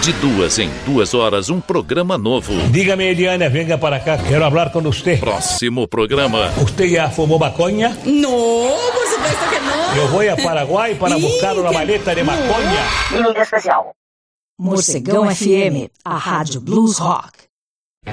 De 2 em 2 horas, um programa novo. Dígame, Eliana, venga para acá, quero hablar con usted. Próximo programa. ¿Usted ya fumó maconha? No, por supuesto que no. Eu vou a Paraguai para buscar uma maleta de maconha. Especial. Morcegão FM, a rádio Blues Rock.